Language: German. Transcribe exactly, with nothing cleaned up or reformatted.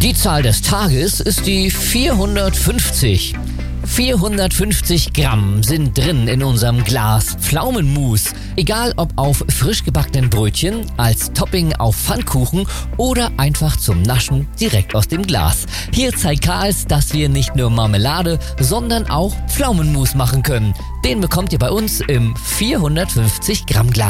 Die Zahl des Tages ist die vierhundertfünfzig. vierhundertfünfzig Gramm sind drin in unserem Glas Pflaumenmus. Egal ob auf frisch gebackenen Brötchen, als Topping auf Pfannkuchen oder einfach zum Naschen direkt aus dem Glas. Hier zeigt Karls, dass wir nicht nur Marmelade, sondern auch Pflaumenmus machen können. Den bekommt ihr bei uns im vierhundertfünfzig Gramm Glas.